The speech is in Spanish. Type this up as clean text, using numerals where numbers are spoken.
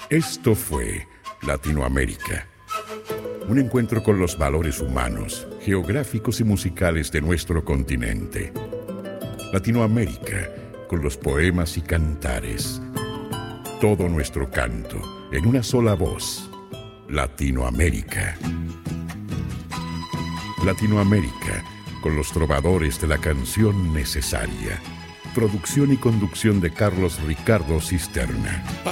Esto fue Latinoamérica. Un encuentro con los valores humanos, geográficos y musicales de nuestro continente. Latinoamérica, con los poemas y cantares. Todo nuestro canto, en una sola voz. Latinoamérica. Latinoamérica, con los trovadores de la canción necesaria. Producción y conducción de Carlos Ricardo Cisterna.